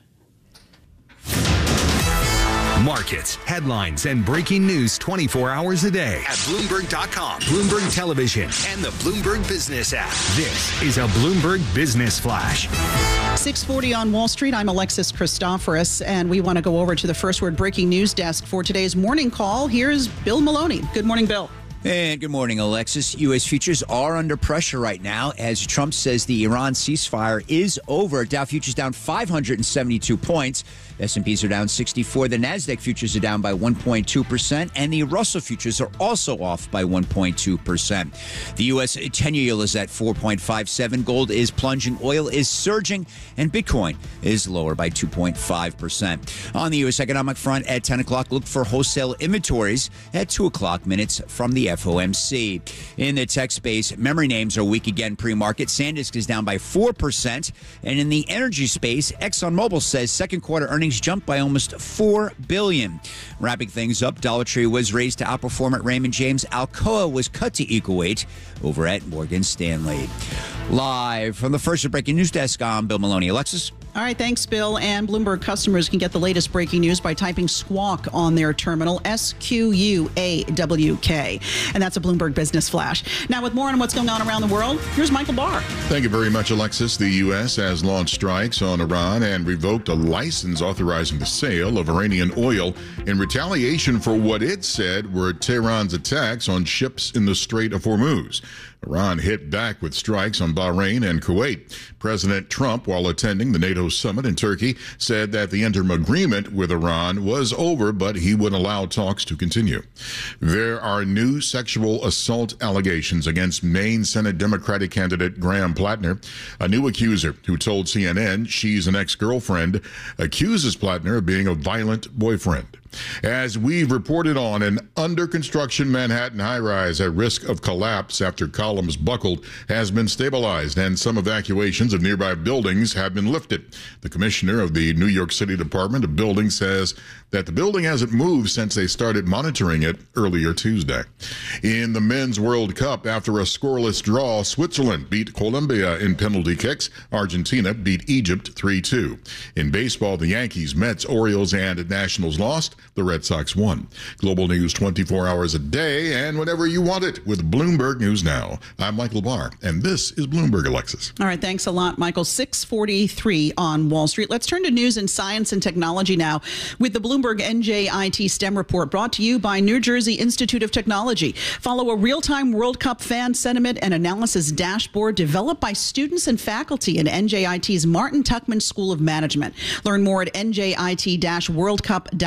Markets, headlines, and breaking news 24 hours a day at Bloomberg.com, Bloomberg Television, and the Bloomberg Business app. This is a Bloomberg Business Flash. 6:40 on Wall Street. I'm Alexis Christoforous, and we want to go over to the First Word breaking news desk for today's morning call. Here's Bill Maloney. Good morning, Bill. And good morning, Alexis. U.S. futures are under pressure right now as Trump says the Iran ceasefire is over. Dow futures down 572 points. S&Ps are down 64. The NASDAQ futures are down by 1.2%, and the Russell futures are also off by 1.2%. The U.S. 10-year yield is at 4.57. Gold is plunging. Oil is surging, and Bitcoin is lower by 2.5%. On the U.S. economic front at 10 o'clock, look for wholesale inventories at 2 o'clock, minutes from the FOMC. In the tech space, memory names are weak again pre-market. SanDisk is down by 4%. And in the energy space, ExxonMobil says second quarter earnings jumped by almost $4 billion. Wrapping things up, Dollar Tree was raised to outperform at Raymond James. Alcoa was cut to equal weight over at Morgan Stanley. Live from the First Breaking News Desk, I'm Bill Maloney. Alexis? All right, thanks, Bill. And Bloomberg customers can get the latest breaking news by typing Squawk on their terminal, SQUAWK. And that's a Bloomberg Business Flash. Now, with more on what's going on around the world, here's Michael Barr. Thank you very much, Alexis. The U.S. has launched strikes on Iran and revoked a license authorizing the sale of Iranian oil in retaliation for what it said were Tehran's attacks on ships in the Strait of Hormuz. Iran hit back with strikes on Bahrain and Kuwait. President Trump, while attending the NATO summit in Turkey, said that the interim agreement with Iran was over, but he would allow talks to continue. There are new sexual assault allegations against Maine Senate Democratic candidate Graham Plattner. A new accuser who told CNN she's an ex-girlfriend accuses Plattner of being a violent boyfriend. As we've reported on, an under-construction Manhattan high-rise at risk of collapse after columns buckled has been stabilized, and some evacuations of nearby buildings have been lifted. The commissioner of the New York City Department of Buildings says that the building hasn't moved since they started monitoring it earlier Tuesday. In the Men's World Cup, after a scoreless draw, Switzerland beat Colombia in penalty kicks. Argentina beat Egypt 3-2. In baseball, the Yankees, Mets, Orioles, and Nationals lost. The Red Sox won. Global news 24 hours a day and whenever you want it with Bloomberg News Now. I'm Michael Barr, and this is Bloomberg, Alexis. All right, thanks a lot, Michael. 6:43 on Wall Street. Let's turn to news in science and technology now with the Bloomberg NJIT STEM report brought to you by New Jersey Institute of Technology. Follow a real-time World Cup fan sentiment and analysis dashboard developed by students and faculty in NJIT's Martin Tuckman School of Management. Learn more at njit-worldcup.com.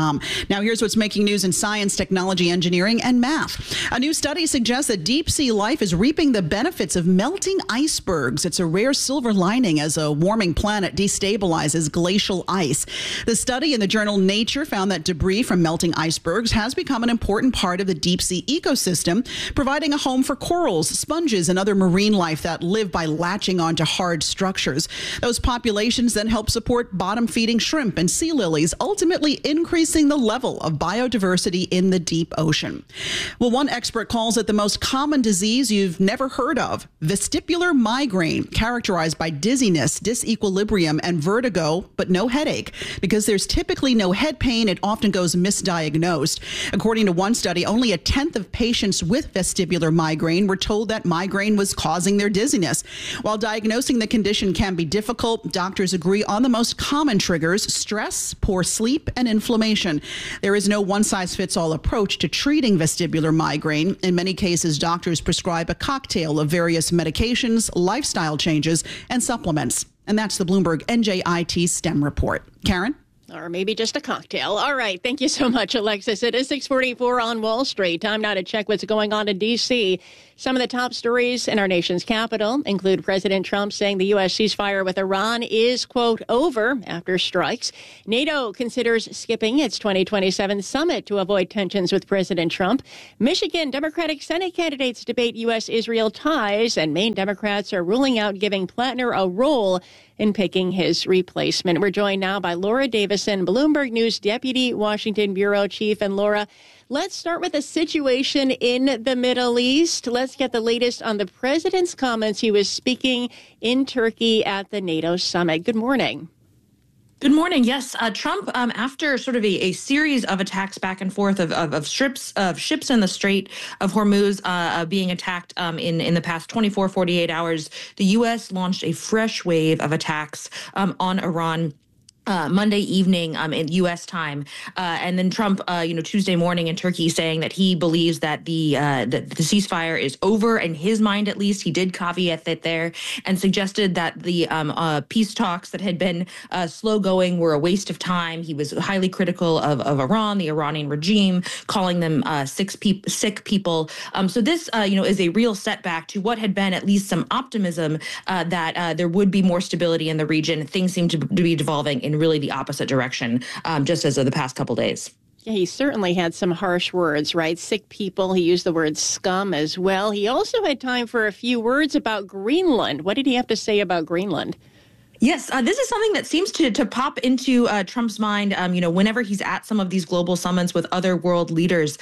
bloomberg.com. Now here's what's making news in science, technology, engineering, and math. A new study suggests that deep sea life is reaping the benefits of melting icebergs. It's a rare silver lining as a warming planet destabilizes glacial ice. The study in the journal Nature found that debris from melting icebergs has become an important part of the deep sea ecosystem, providing a home for corals, sponges, and other marine life that live by latching onto hard structures. Those populations then help support bottom-feeding shrimp and sea lilies, ultimately increasing the level of biodiversity in the deep ocean. Well, one expert calls it the most common disease you've never heard of, vestibular migraine, characterized by dizziness, disequilibrium, and vertigo, but no headache. Because there's typically no head pain, it often goes misdiagnosed. According to one study, only a tenth of patients with vestibular migraine were told that migraine was causing their dizziness. While diagnosing the condition can be difficult, doctors agree on the most common triggers: stress, poor sleep, and inflammation. There is no one-size-fits-all approach to treating vestibular migraine. In many cases, doctors prescribe a cocktail of various medications, lifestyle changes, and supplements. And that's the Bloomberg NJIT STEM report. Karen? Or maybe just a cocktail. All right. Thank you so much, Alexis. It is 6:44 on Wall Street. Time now to check what's going on in D.C. Some of the top stories in our nation's capital include President Trump saying the U.S. ceasefire with Iran is, quote, over after strikes. NATO considers skipping its 2027 summit to avoid tensions with President Trump. Michigan Democratic Senate candidates debate U.S.-Israel ties, and Maine Democrats are ruling out giving Plattner a role in picking his replacement. We're joined now by Laura Davison, Bloomberg News Deputy Washington Bureau Chief. And Laura, let's start with the situation in the Middle East. Let's get the latest on the president's comments. He was speaking in Turkey at the NATO summit. Good morning. Good morning. Yes, Trump, after sort of a series of attacks back and forth of ships in the Strait of Hormuz being attacked in the past 24, 48 hours, the U.S. launched a fresh wave of attacks on Iran Monday evening in U.S. time, and then Trump, Tuesday morning in Turkey, saying that he believes that the ceasefire is over in his mind. At least he did caveat that there, and suggested that the peace talks that had been slow going were a waste of time. He was highly critical of Iran, the Iranian regime, calling them sick people. So this, is a real setback to what had been at least some optimism that there would be more stability in the region. Things seem to be devolving in really the opposite direction, just as of the past couple days. Yeah, he certainly had some harsh words, right? Sick people. He used the word scum as well. He also had time for a few words about Greenland. What did he have to say about Greenland? Yes, this is something that seems to pop into Trump's mind, whenever he's at some of these global summits with other world leaders.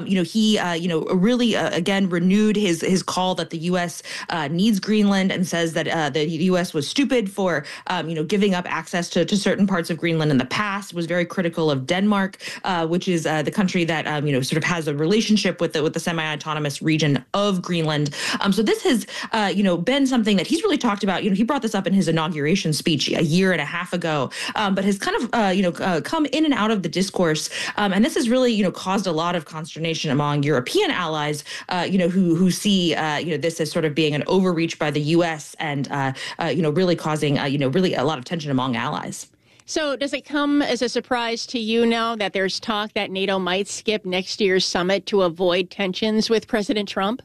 He really, again, renewed his call that the U.S. Needs Greenland, and says that the U.S. was stupid for, giving up access to certain parts of Greenland in the past, was very critical of Denmark, which is the country that, sort of has a relationship with the semi-autonomous region of Greenland. So this has, been something that he's really talked about. He brought this up in his inauguration speech a year and a half ago, but has kind of, come in and out of the discourse. And this has really, caused a lot of consternation among European allies, who see, this as sort of being an overreach by the U.S. and, really causing, really a lot of tension among allies. So does it come as a surprise to you now that there's talk that NATO might skip next year's summit to avoid tensions with President Trump?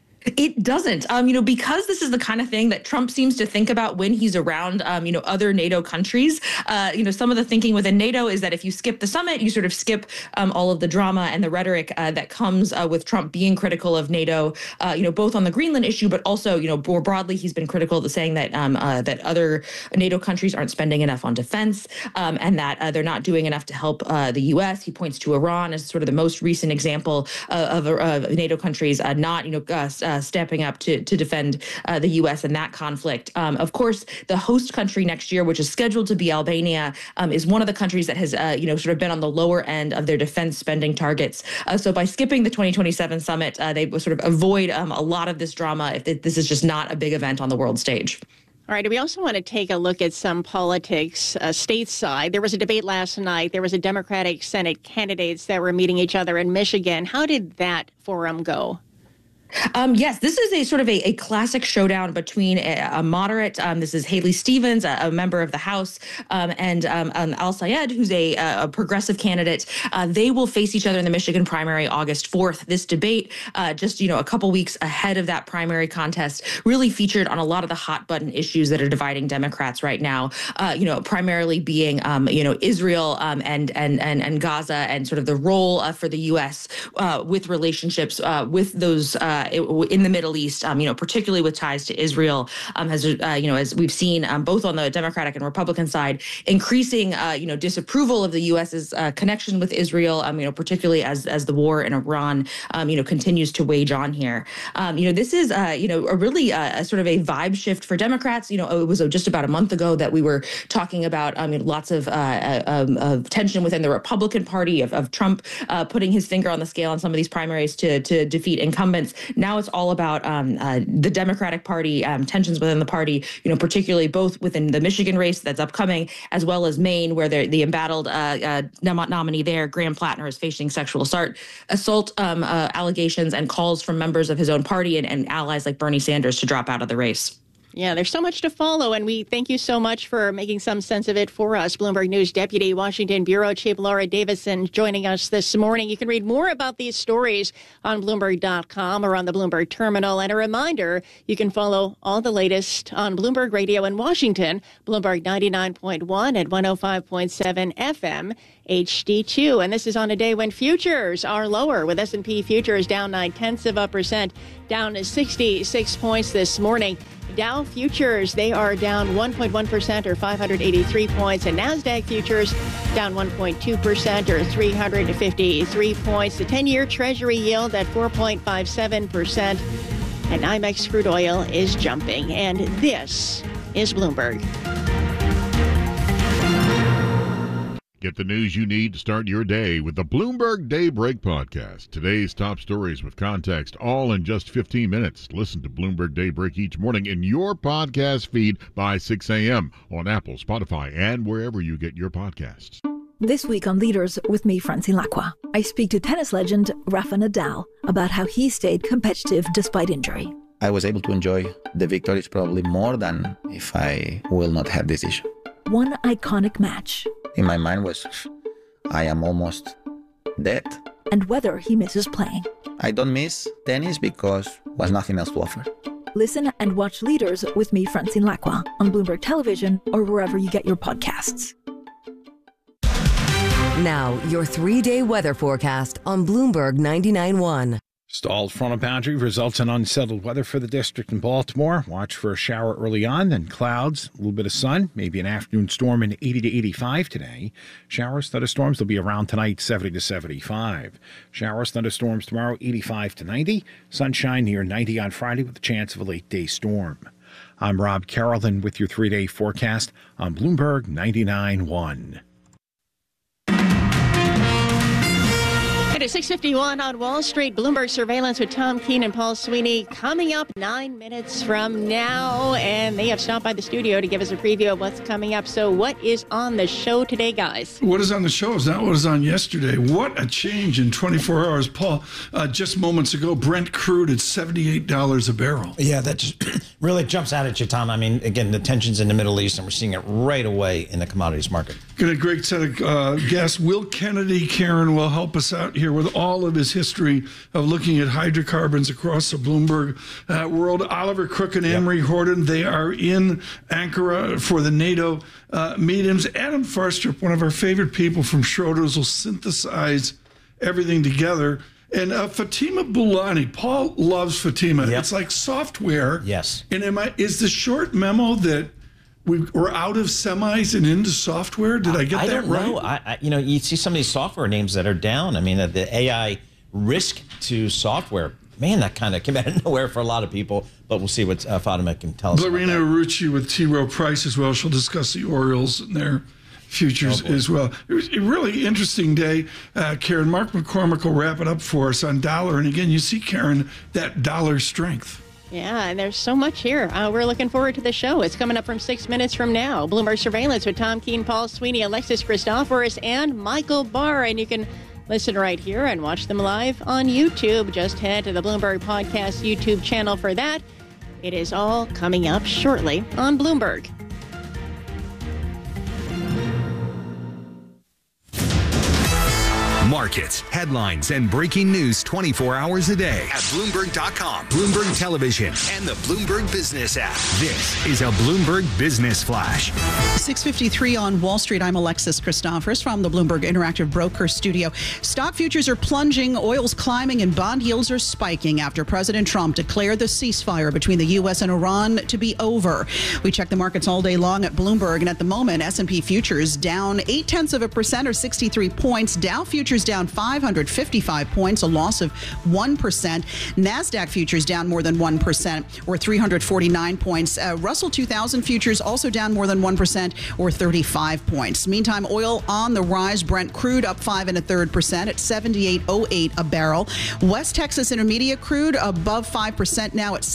It doesn't, because this is the kind of thing that Trump seems to think about when he's around, other NATO countries. Some of the thinking within NATO is that if you skip the summit, you sort of skip all of the drama and the rhetoric that comes with Trump being critical of NATO, both on the Greenland issue, but also, more broadly, he's been critical of saying that that other NATO countries aren't spending enough on defense, and that they're not doing enough to help the U.S. He points to Iran as sort of the most recent example of NATO countries not, stepping up to defend the U.S. in that conflict. Of course, the host country next year, which is scheduled to be Albania, is one of the countries that has, sort of been on the lower end of their defense spending targets. So by skipping the 2027 summit, they sort of avoid a lot of this drama if this is just not a big event on the world stage. All right. We also want to take a look at some politics stateside. There was a debate last night. There was a Democratic Senate candidates that were meeting each other in Michigan. How did that forum go? Yes, this is a sort of a classic showdown between a moderate. This is Haley Stevens, a member of the House, and Al Sayed, who's a progressive candidate. They will face each other in the Michigan primary August 4th. This debate, just a couple weeks ahead of that primary contest, really featured on a lot of the hot button issues that are dividing Democrats right now. Primarily being Israel and Gaza, and sort of the role for the U.S. With relationships with those. In the Middle East, particularly with ties to Israel, as we've seen both on the Democratic and Republican side, increasing, disapproval of the U.S.'s connection with Israel, particularly as the war in Iran, continues to wage on here. This is, a really sort of a vibe shift for Democrats. It was just about a month ago that we were talking about lots of tension within the Republican Party of Trump putting his finger on the scale on some of these primaries to defeat incumbents. Now it's all about the Democratic Party, tensions within the party, particularly both within the Michigan race that's upcoming, as well as Maine, where the embattled nominee there, Graham Plattner, is facing sexual assault allegations and calls from members of his own party and allies like Bernie Sanders to drop out of the race. Yeah, there's so much to follow, and we thank you so much for making some sense of it for us. Bloomberg News Deputy Washington Bureau Chief Laura Davison joining us this morning. You can read more about these stories on Bloomberg.com or on the Bloomberg Terminal. And a reminder, you can follow all the latest on Bloomberg Radio in Washington, Bloomberg 99.1 and 105.7 FM. HD2. And this is on a day when futures are lower, with S&P futures down 0.9%, down 66 points this morning. Dow futures, they are down 1.1% or 583 points. And NASDAQ futures down 1.2% or 353 points. The 10-year Treasury yield at 4.57%. And NYMEX crude oil is jumping. And this is Bloomberg. Get the news you need to start your day with the Bloomberg Daybreak podcast. Today's top stories with context, all in just 15 minutes. Listen to Bloomberg Daybreak each morning in your podcast feed by 6 a.m. on Apple, Spotify, and wherever you get your podcasts. This week on Leaders with me, Francine Lacqua, I speak to tennis legend Rafa Nadal about how he stayed competitive despite injury. I was able to enjoy the victories probably more than if I will not have this issue. One iconic match. In my mind was, I am almost dead. And whether he misses playing. I don't miss tennis because was nothing else to offer. Listen and watch Leaders with me, Francine Lacqua, on Bloomberg Television or wherever you get your podcasts. Now, your 3-day weather forecast on Bloomberg 99.1. Stalled front of boundary results in unsettled weather for the district in Baltimore. Watch for a shower early on, then clouds, a little bit of sun, maybe an afternoon storm in 80 to 85 today. Showers, thunderstorms will be around tonight, 70 to 75. Showers, thunderstorms tomorrow, 85 to 90. Sunshine near 90 on Friday with a chance of a late-day storm. I'm Rob Carrollton with your 3-day forecast on Bloomberg 99.1. It is 6:51 on Wall Street. Bloomberg Surveillance with Tom Keene and Paul Sweeney coming up 9 minutes from now. And they have stopped by the studio to give us a preview of what's coming up. So what is on the show today, guys? What is on the show is not what was on yesterday. What a change in 24 hours. Paul, just moments ago, Brent crude at $78 a barrel. Yeah, that just really jumps out at you, Tom. I mean, again, the tensions in the Middle East, and we're seeing it right away in the commodities market. Got a great set of guests. Will Kennedy, Karen, will help us out here with all of his history of looking at hydrocarbons across the Bloomberg world. Oliver Crook and Anne-Marie Horton, they are in Ankara for the NATO meetings. Adam Farstrup, one of our favorite people from Schroders, will synthesize everything together. And Fatima Boulani, Paul loves Fatima. Yep. It's like software. Yes. And is the short memo that we're out of semis and into software? Did I get that right? I don't know. You see some of these software names that are down. I mean, the AI risk to software, man, that kind of came out of nowhere for a lot of people. But we'll see what Fatima can tell us. Blarina Rucci with T. Rowe Price as well. She'll discuss the Orioles and their futures as well. It was a really interesting day, Karen. Mark McCormick will wrap it up for us on dollar. And again, you see, Karen, that dollar strength. Yeah, and there's so much here. We're looking forward to the show. It's coming up from 6 minutes from now. Bloomberg Surveillance with Tom Keene, Paul Sweeney, Alexis Christoforous, and Michael Barr. And you can Listen right here and watch them live on YouTube. Just head to the Bloomberg Podcast YouTube channel for that. It is all coming up shortly on Bloomberg. Markets, headlines, and breaking news 24 hours a day at Bloomberg.com, Bloomberg Television, and the Bloomberg Business app. This is a Bloomberg Business Flash. 6:53 on Wall Street. I'm Alexis Christophers from the Bloomberg Interactive Broker Studio. Stock futures are plunging, oil's climbing, and bond yields are spiking after President Trump declared the ceasefire between the U.S. and Iran to be over. We check the markets all day long at Bloomberg, and at the moment, S&P futures down 0.8% or 63 points. Dow futures down 555 points, a loss of 1%. NASDAQ futures down more than 1% or 349 points. Russell 2000 futures also down more than 1% or 35 points. Meantime, oil on the rise. Brent crude up 5 1/3% at $78.08 a barrel. West Texas Intermediate crude above 5% now at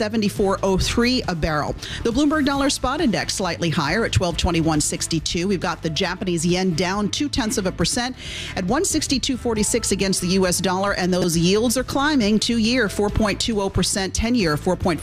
$74.03 a barrel. The Bloomberg Dollar Spot Index slightly higher at 1221.62. We've got the Japanese yen down 0.2% at 162.46 against the U.S. dollar, and those yields are climbing. 2-year 4.20%, 10-year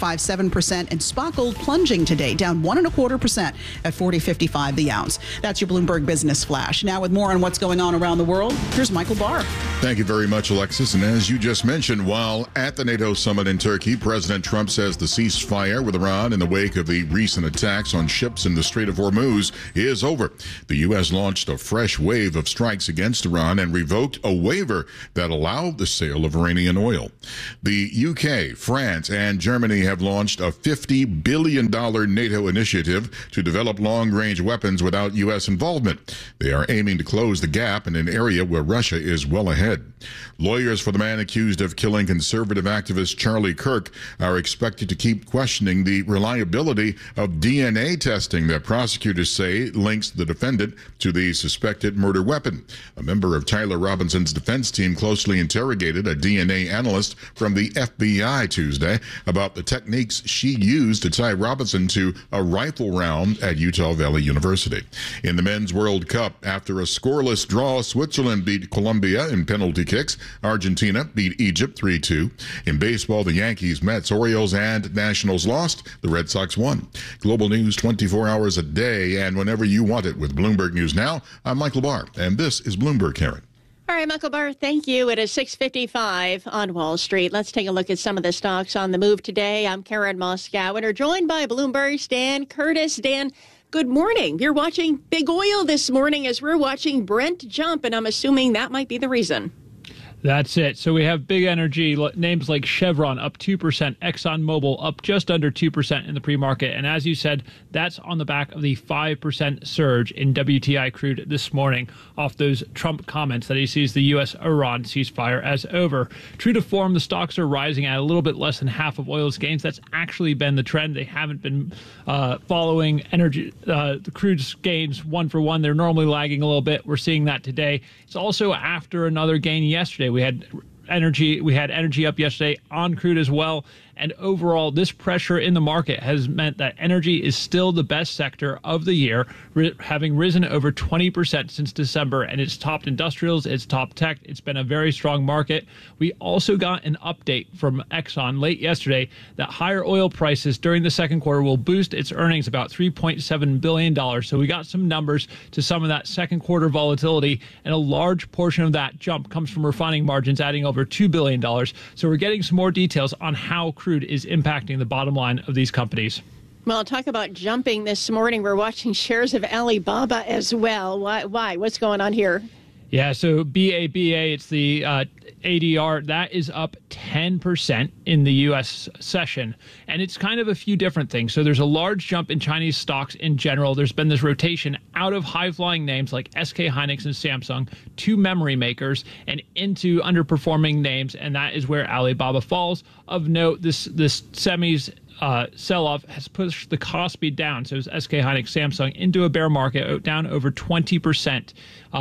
4.57%, and spot gold plunging today, down 1.25% at $40.55 the ounce. That's your Bloomberg Business Flash. Now, with more on what's going on around the world, here's Michael Barr. Thank you very much, Alexis. And as you just mentioned, while at the NATO summit in Turkey, President Trump says the ceasefire with Iran in the wake of the recent attacks on ships in the Strait of Hormuz is over. The U.S. launched a fresh wave of strikes against Iran and revoked a waiver that allowed the sale of Iranian oil. The UK, France, and Germany have launched a $50 billion NATO initiative to develop long-range weapons without U.S. involvement. They are aiming to close the gap in an area where Russia is well ahead. Lawyers for the man accused of killing conservative activist Charlie Kirk are expected to keep questioning the reliability of DNA testing that prosecutors say links the defendant to the suspected murder weapon. A member of Tyler Robinson's defense team closely interrogated a DNA analyst from the FBI Tuesday about the techniques she used to tie Robinson to a rifle round at Utah Valley University. In the Men's World Cup, after a scoreless draw, Switzerland beat Colombia in penalty kicks. Argentina beat Egypt 3-2. In baseball, the Yankees, Mets, Orioles, and Nationals lost. The Red Sox won. Global news 24 hours a day and whenever you want it with Bloomberg News Now. I'm Michael Barr, and this is Bloomberg, Karen. All right, Michael Barr, thank you. It is 6:55 on Wall Street. Let's take a look at some of the stocks on the move today. I'm Karen Moscow, and we're joined by Bloomberg's Dan Curtis. Dan, good morning. You're watching big oil this morning as we're watching Brent jump, and I'm assuming that might be the reason. That's it. So we have big energy names like Chevron up 2%, ExxonMobil up just under 2% in the pre-market. And as you said, that's on the back of the 5% surge in WTI crude this morning off those Trump comments that he sees the U.S.-Iran ceasefire as over. True to form, the stocks are rising at a little bit less than half of oil's gains. That's actually been the trend. They haven't been following energy, the crude's gains one for one. They're normally lagging a little bit. We're seeing that today. It's also after another gain yesterday. We had energy up yesterday on crude as well. And overall, this pressure in the market has meant that energy is still the best sector of the year, having risen over 20% since December. And it's topped industrials, it's topped tech. It's been a very strong market. We also got an update from Exxon late yesterday that higher oil prices during the second quarter will boost its earnings about $3.7 billion. So we got some numbers to some of that second quarter volatility, and a large portion of that jump comes from refining margins, adding over $2 billion. So we're getting some more details on how crude is impacting the bottom line of these companies. Well, talk about jumping this morning. We're watching shares of Alibaba as well. Why? What's going on here? Yeah, so BABA, it's the ADR, that is up 10% in the U.S. session. And it's kind of a few different things. So there's a large jump in Chinese stocks in general. There's been this rotation out of high-flying names like SK Hynix and Samsung to memory makers and into underperforming names, and that is where Alibaba falls. Of note, this semis sell-off has pushed the Kospi down. So it's SK Hynix, Samsung into a bear market, down over 20%.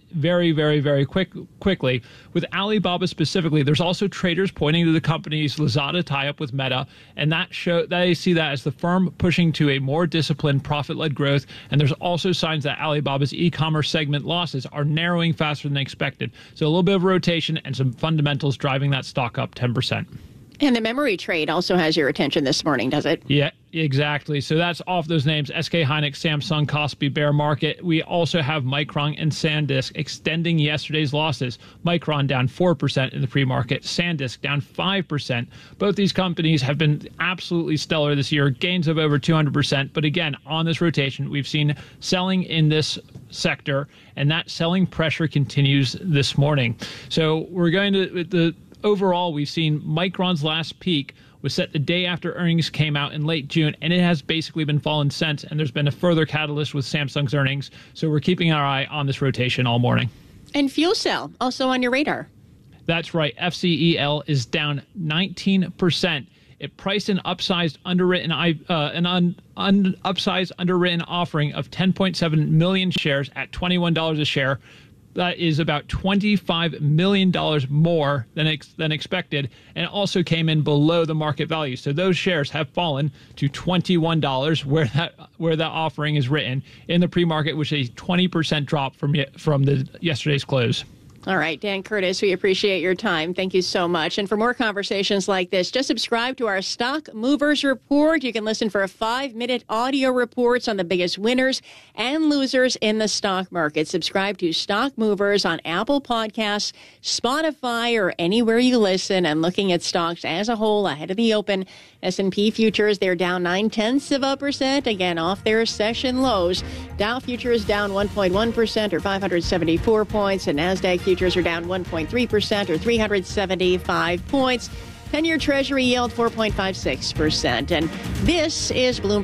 very, very, very quickly. With Alibaba specifically, there's also traders pointing to the company's Lazada tie-up with Meta, and they see that as the firm pushing to a more disciplined, profit-led growth. And there's also signs that Alibaba's e-commerce segment losses are narrowing faster than expected. So a little bit of rotation and some fundamentals driving that stock up 10%. And the memory trade also has your attention this morning, does it? Yeah, exactly. So that's off those names: SK Hynix, Samsung, Kospi, bear market. We also have Micron and SanDisk extending yesterday's losses. Micron down 4% in the pre-market, SanDisk down 5%. Both these companies have been absolutely stellar this year, gains of over 200%. But again, on this rotation, we've seen selling in this sector, and that selling pressure continues this morning. So we're going to overall, we've seen Micron's last peak was set the day after earnings came out in late June, and it has basically been falling since, and there's been a further catalyst with Samsung's earnings. So we're keeping our eye on this rotation all morning. And Fuel also on your radar. That's right. FCEL is down 19%. It priced an upsized underwritten offering of 10.7 million shares at $21 a share. That is about $25 million more than expected, and it also came in below the market value. So those shares have fallen to $21, where that offering is written in the pre-market, which is a 20% drop from the yesterday's close. All right, Dan Curtis, we appreciate your time. Thank you so much. And for more conversations like this, just subscribe to our Stock Movers Report. You can listen for 5-minute audio reports on the biggest winners and losers in the stock market. Subscribe to Stock Movers on Apple Podcasts, Spotify, or anywhere you listen. And looking at stocks as a whole ahead of the open, S&P futures, they're down 0.9%, again, off their session lows. Dow futures down 1.1% or 574 points, and NASDAQ futures are down 1.3% or 375 points. 10-year Treasury yield 4.56%. And this is Bloomberg.